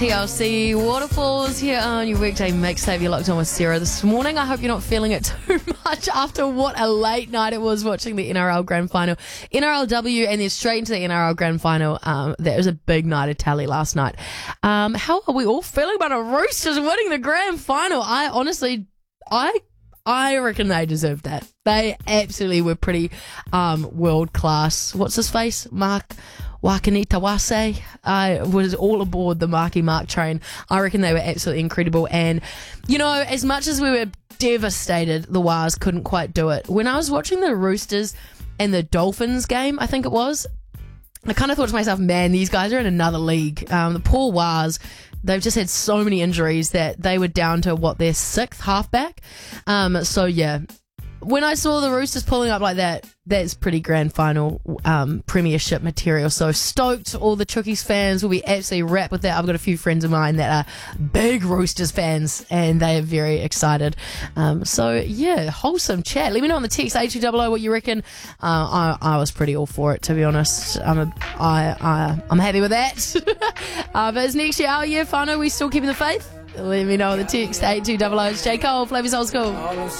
TLC Waterfalls here on your weekday mixtape. You're locked on with Sarah this morning. I hope you're not feeling it too much after what a late night it was watching the NRL Grand Final. NRLW and then straight into the NRL Grand Final. That was a big night of tally last night. How are we all feeling about the Roosters winning the Grand Final? I reckon they deserved that. They absolutely were pretty world class. What's his face? Mark Wakanitawase. I was all aboard the Marky Mark train. I reckon they were absolutely incredible. And, you know, as much as we were devastated the Wars couldn't quite do it, when I was watching the Roosters and the Dolphins game, I think it was, I kind of thought to myself, man, these guys are in another league. The poor Wars, they've just had so many injuries that they were down to, their sixth halfback. So, yeah, when I saw the Roosters pulling up like that, that's pretty grand final premiership material. So stoked. All the Chookies fans will be absolutely wrapped with that. I've got a few friends of mine that are big Roosters fans and they are very excited. So yeah, wholesome chat. Let me know on the text 8200 what you reckon. I was pretty all for it, to be honest. I'm happy with that. But it's next year our year, whānau, we still keeping the faith? Let me know on the text 8200. It's J Cole, Flavors Old School.